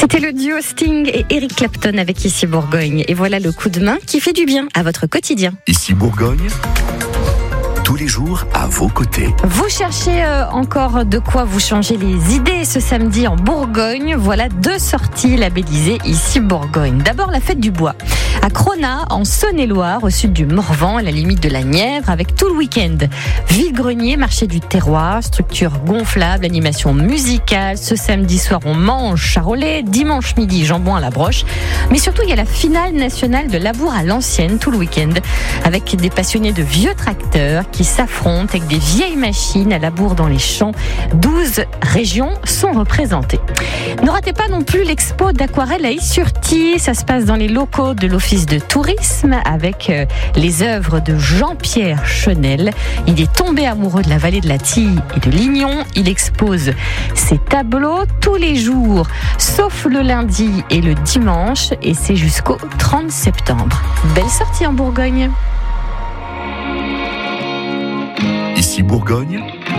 C'était le duo Sting et Eric Clapton avec Ici Bourgogne. Et voilà le coup de main qui fait du bien à votre quotidien. Ici Bourgogne, tous les jours à vos côtés. Vous cherchez encore de quoi vous changer les idées ce samedi en Bourgogne. Voilà 2 sorties labellisées Ici Bourgogne. D'abord la fête du bois à Cronat, en Saône-et-Loire, au sud du Morvan, à la limite de la Nièvre, avec tout le week-end. Vide-grenier, marché du terroir, structure gonflable, animation musicale. Ce samedi soir, on mange charolais. Dimanche midi, jambon à la broche. Mais surtout, il y a la finale nationale de labour à l'ancienne, tout le week-end, avec des passionnés de vieux tracteurs qui s'affrontent avec des vieilles machines à labour dans les champs. 12 régions sont représentées. Ne ratez pas non plus l'expo d'aquarelle à Is-sur-Tille. Ça se passe dans les locaux de l'Office de tourisme avec les œuvres de Jean-Pierre Chenel. Il est tombé amoureux de la vallée de la Tille et de Lignon. Il expose ses tableaux tous les jours, sauf le lundi et le dimanche, et c'est jusqu'au 30 septembre. Belle sortie en Bourgogne. Ici Bourgogne,